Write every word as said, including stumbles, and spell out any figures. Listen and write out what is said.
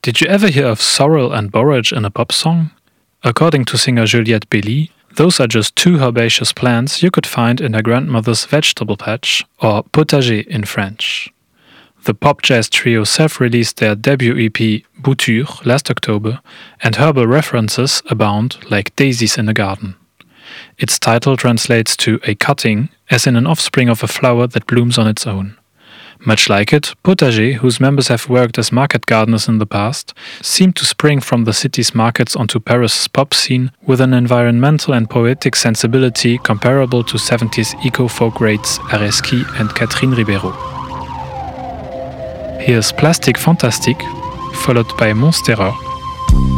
Did you ever hear of sorrel and borage in a pop song? According to singer Juliette Belly, those are just two herbaceous plants you could find in her grandmother's vegetable patch, or potager in French. The pop jazz trio self-released their debut E P Bouture last October, and herbal references abound like daisies in a garden. Its title translates to a cutting, as in an offspring of a flower that blooms on its own. Much like it, Potager, whose members have worked as market gardeners in the past, seem to spring from the city's markets onto Paris' pop scene with an environmental and poetic sensibility comparable to seventies eco-folk greats Areski and Catherine Ribeiro. Here's Plastic Fantastique, followed by Monstera,